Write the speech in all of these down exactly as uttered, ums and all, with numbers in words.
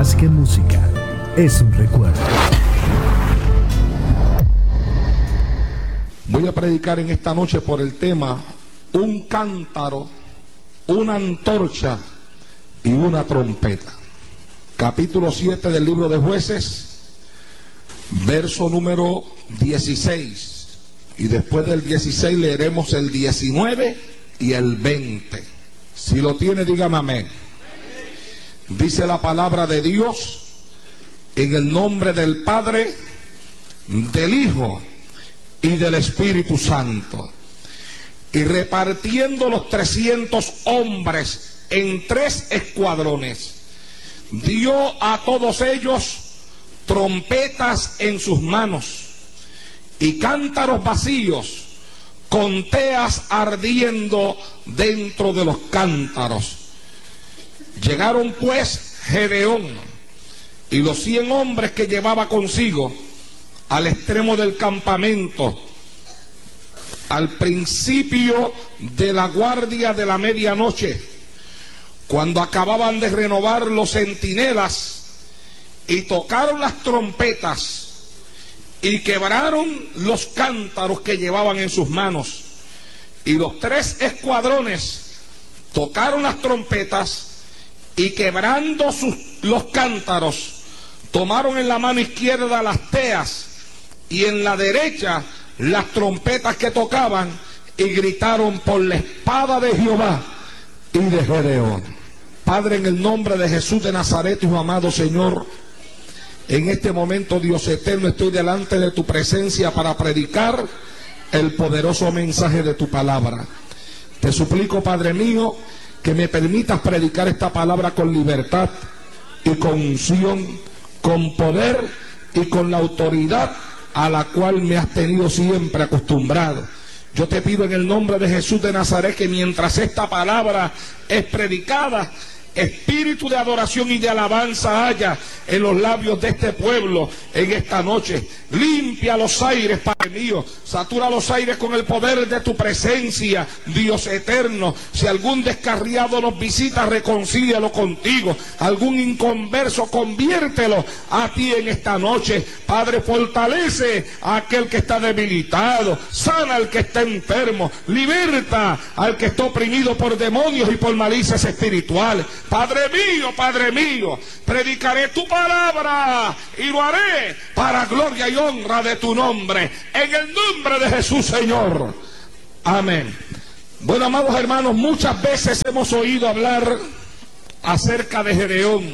Más que música, es un recuerdo. Voy a predicar en esta noche por el tema un cántaro, una antorcha y una trompeta. Capítulo siete del libro de Jueces, verso número dieciséis. Y después del dieciséis leeremos el diecinueve y el veinte. Si lo tiene, dígame amén. Dice la palabra de Dios, en el nombre del Padre, del Hijo y del Espíritu Santo. Y repartiendo los trescientos hombres en tres escuadrones, dio a todos ellos trompetas en sus manos y cántaros vacíos con teas ardiendo dentro de los cántaros. Llegaron pues Gedeón y los cien hombres que llevaba consigo al extremo del campamento, al principio de la guardia de la medianoche, cuando acababan de renovar los centinelas, y tocaron las trompetas y quebraron los cántaros que llevaban en sus manos. Y los tres escuadrones tocaron las trompetas y quebrando sus, los cántaros, tomaron en la mano izquierda las teas y en la derecha las trompetas que tocaban, y gritaron por la espada de Jehová y de Gedeón. Padre, en el nombre de Jesús de Nazaret, Hijo amado Señor, en este momento, Dios eterno, estoy delante de tu presencia para predicar el poderoso mensaje de tu palabra. Te suplico, Padre mío, que me permitas predicar esta palabra con libertad y con unción, con poder y con la autoridad a la cual me has tenido siempre acostumbrado. Yo te pido en el nombre de Jesús de Nazaret que mientras esta palabra es predicada, espíritu de adoración y de alabanza haya en los labios de este pueblo en esta noche. Limpia los aires, Padre mío, satura los aires con el poder de tu presencia, Dios eterno. Si algún descarriado nos visita, reconcílialo contigo. Algún inconverso, conviértelo a ti en esta noche. Padre, fortalece a aquel que está debilitado, sana al que está enfermo, liberta al que está oprimido por demonios y por malicias espirituales. Padre mío, Padre mío, predicaré tu palabra y lo haré para gloria y honra de tu nombre, en el nombre de Jesús, Señor. Amén. Bueno, amados hermanos, muchas veces hemos oído hablar acerca de Gedeón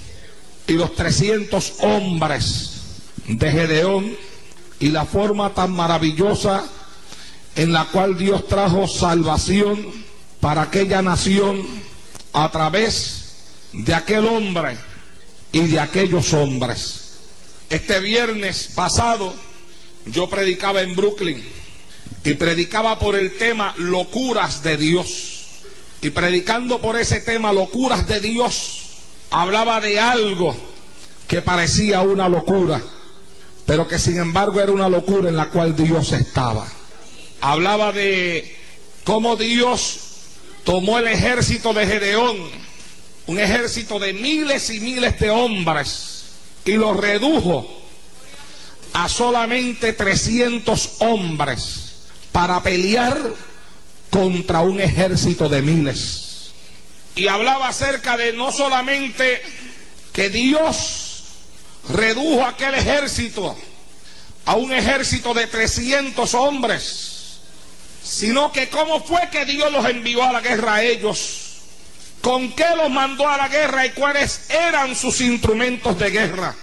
y los trescientos hombres de Gedeón y la forma tan maravillosa en la cual Dios trajo salvación para aquella nación a través de aquel hombre y de aquellos hombres. Este viernes pasado yo predicaba en Brooklyn y predicaba por el tema locuras de Dios. Y predicando por ese tema locuras de Dios, hablaba de algo que parecía una locura, pero que sin embargo era una locura en la cual Dios estaba. Hablaba de cómo Dios tomó el ejército de Gedeón, un ejército de miles y miles de hombres, y lo redujo a solamente trescientos hombres para pelear contra un ejército de miles. Y hablaba acerca de no solamente que Dios redujo aquel ejército a un ejército de trescientos hombres, sino que cómo fue que Dios los envió a la guerra a ellos, con qué los mandó a la guerra y cuáles eran sus instrumentos de guerra.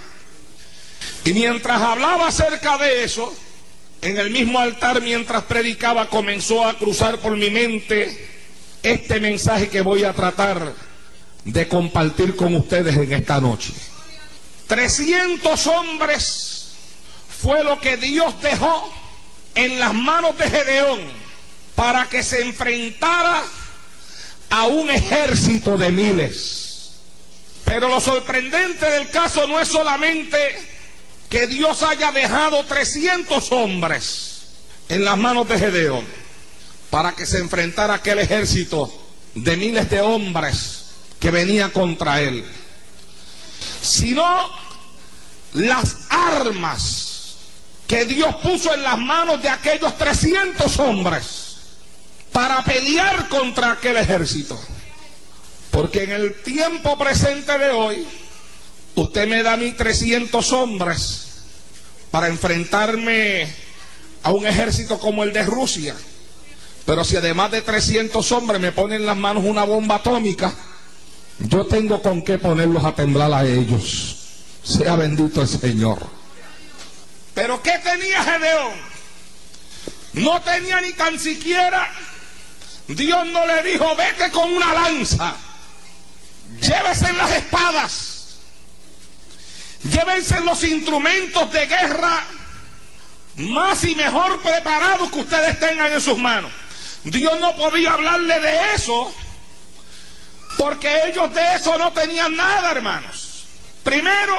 Y mientras hablaba acerca de eso, en el mismo altar, mientras predicaba, comenzó a cruzar por mi mente este mensaje que voy a tratar de compartir con ustedes en esta noche. trescientos hombres fue lo que Dios dejó en las manos de Gedeón para que se enfrentara a un ejército de miles. Pero lo sorprendente del caso no es solamente que Dios haya dejado trescientos hombres en las manos de Gedeón para que se enfrentara a aquel ejército de miles de hombres que venía contra él, sino las armas que Dios puso en las manos de aquellos trescientos hombres para pelear contra aquel ejército. Porque en el tiempo presente de hoy, usted me da a mí trescientos hombres para enfrentarme a un ejército como el de Rusia. Pero si además de trescientos hombres me ponen en las manos una bomba atómica, yo tengo con qué ponerlos a temblar a ellos. Sea bendito el Señor. Pero ¿qué tenía Gedeón? No tenía ni tan siquiera, Dios no le dijo, vete con una lanza, llévese las espadas, llévense los instrumentos de guerra más y mejor preparados que ustedes tengan en sus manos. Dios no podía hablarle de eso, porque ellos de eso no tenían nada, hermanos. Primero,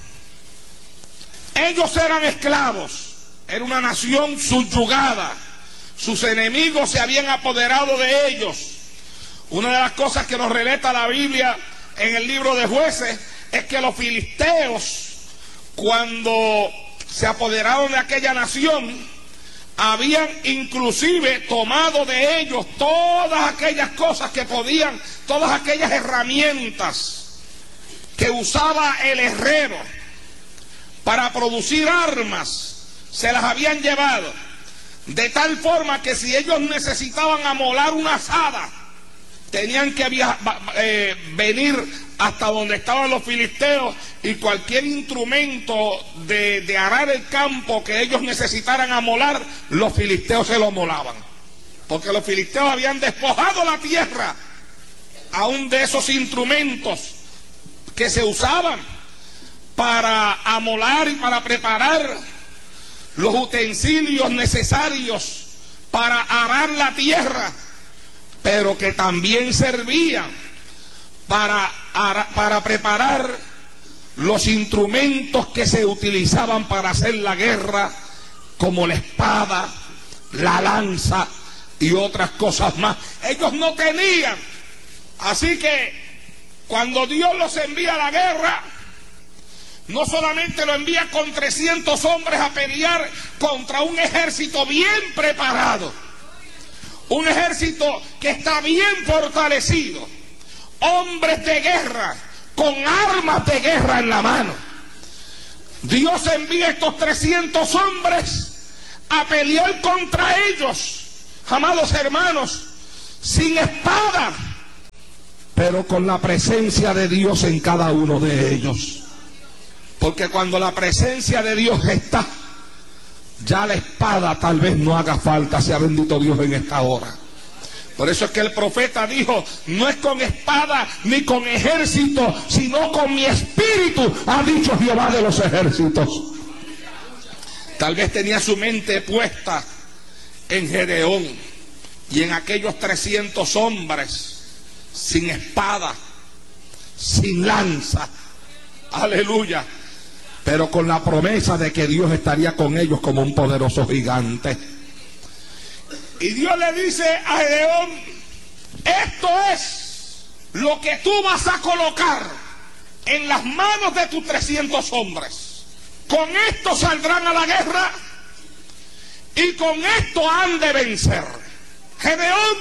ellos eran esclavos, era una nación subyugada, sus enemigos se habían apoderado de ellos. Una de las cosas que nos relata la Biblia en el libro de Jueces es que los filisteos, cuando se apoderaron de aquella nación, habían inclusive tomado de ellos todas aquellas cosas que podían, todas aquellas herramientas que usaba el herrero para producir armas, se las habían llevado, de tal forma que si ellos necesitaban amolar una azada, tenían que via eh, venir hasta donde estaban los filisteos, y cualquier instrumento de, de arar el campo que ellos necesitaran amolar, los filisteos se lo amolaban, porque los filisteos habían despojado la tierra aún de esos instrumentos que se usaban para amolar y para preparar los utensilios necesarios para arar la tierra, pero que también servían para, para preparar los instrumentos que se utilizaban para hacer la guerra, como la espada, la lanza y otras cosas más. Ellos no tenían, así que cuando Dios los envía a la guerra, no solamente lo envía con trescientos hombres a pelear contra un ejército bien preparado, un ejército que está bien fortalecido, hombres de guerra con armas de guerra en la mano. Dios envía a estos trescientos hombres a pelear contra ellos, amados hermanos, sin espada, pero con la presencia de Dios en cada uno de ellos. Porque cuando la presencia de Dios está, ya la espada tal vez no haga falta. Sea bendito Dios en esta hora. Por eso es que el profeta dijo, no es con espada ni con ejército, sino con mi espíritu, ha dicho Jehová de los ejércitos. Tal vez tenía su mente puesta en Gedeón y en aquellos trescientos hombres sin espada, sin lanza, aleluya, pero con la promesa de que Dios estaría con ellos como un poderoso gigante. Y Dios le dice a Gedeón, esto es lo que tú vas a colocar en las manos de tus trescientos hombres. Con esto saldrán a la guerra y con esto han de vencer. Gedeón,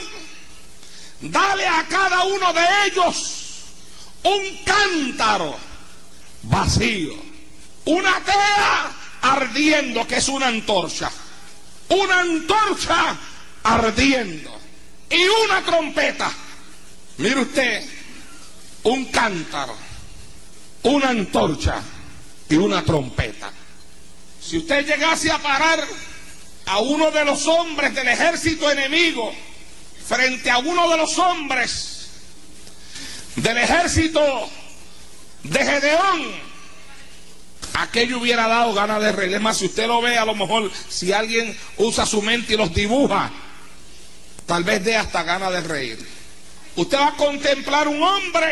dale a cada uno de ellos un cántaro vacío, una tea ardiendo, que es una antorcha, una antorcha ardiendo, y una trompeta. Mire usted, un cántaro, una antorcha y una trompeta. Si usted llegase a parar a uno de los hombres del ejército enemigo frente a uno de los hombres del ejército de Gedeón, aquello hubiera dado ganas de reír. Es más, si usted lo ve, a lo mejor si alguien usa su mente y los dibuja, tal vez dé hasta ganas de reír. Usted va a contemplar un hombre,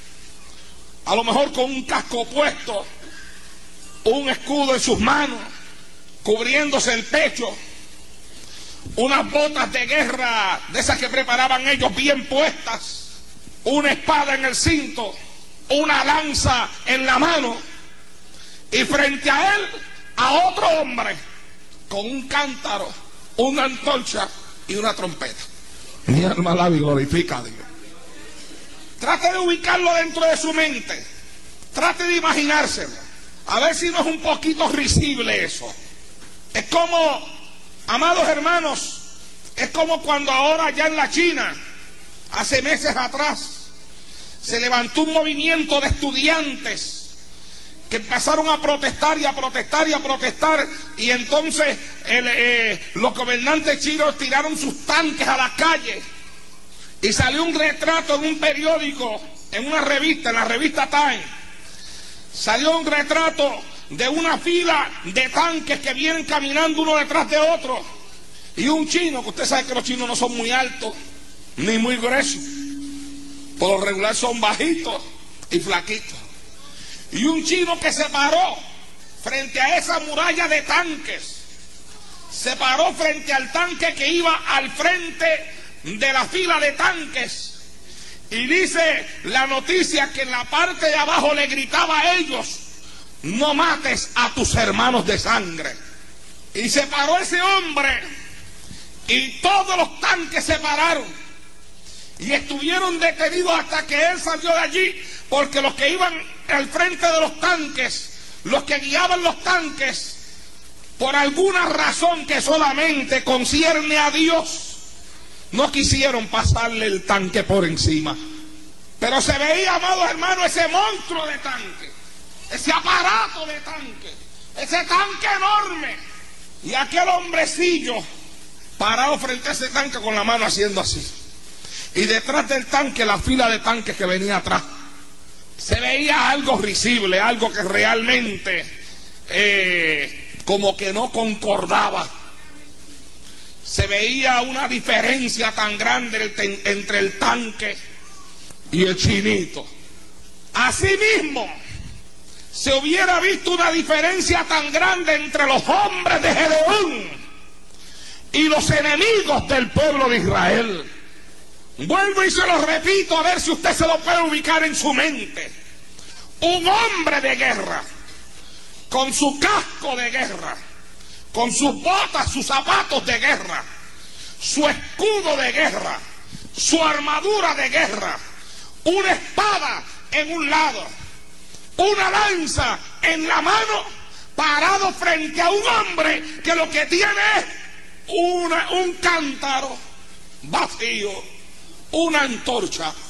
a lo mejor con un casco puesto, un escudo en sus manos, cubriéndose el pecho, unas botas de guerra de esas que preparaban ellos bien puestas, una espada en el cinto, una lanza en la mano, y frente a él a otro hombre con un cántaro, una antorcha y una trompeta. Mi alma alaba y glorifica a Dios. Trate de ubicarlo dentro de su mente, trate de imaginárselo, a ver si no es un poquito risible eso. Es como, amados hermanos, es como cuando ahora allá en la China, hace meses atrás, se levantó un movimiento de estudiantes que empezaron a protestar y a protestar y a protestar, y entonces el, eh, los gobernantes chinos tiraron sus tanques a las calles, y salió un retrato en un periódico, en una revista, en la revista Time, salió un retrato de una fila de tanques que vienen caminando uno detrás de otro, y un chino, que usted sabe que los chinos no son muy altos ni muy gruesos, por lo regular son bajitos y flaquitos, y un chino que se paró frente a esa muralla de tanques, se paró frente al tanque que iba al frente de la fila de tanques, y dice la noticia que en la parte de abajo le gritaba a ellos: no mates a tus hermanos de sangre. Y se paró ese hombre, y todos los tanques se pararon y estuvieron detenidos hasta que él salió de allí, porque los que iban al frente de los tanques, los que guiaban los tanques, por alguna razón que solamente concierne a Dios, no quisieron pasarle el tanque por encima. Pero se veía, amados hermanos, ese monstruo de tanque, ese aparato de tanque, ese tanque enorme, y aquel hombrecillo parado frente a ese tanque con la mano haciendo así, y detrás del tanque la fila de tanques que venía atrás. Se veía algo risible, algo que realmente eh, como que no concordaba. Se veía una diferencia tan grande entre el tanque y el chinito. Asimismo, se hubiera visto una diferencia tan grande entre los hombres de Gedeón y los enemigos del pueblo de Israel. Vuelvo y se lo repito, a ver si usted se lo puede ubicar en su mente. Un hombre de guerra, con su casco de guerra, con sus botas, sus zapatos de guerra, su escudo de guerra, su armadura de guerra, una espada en un lado, una lanza en la mano, parado frente a un hombre que lo que tiene es una, un cántaro vacío, una antorcha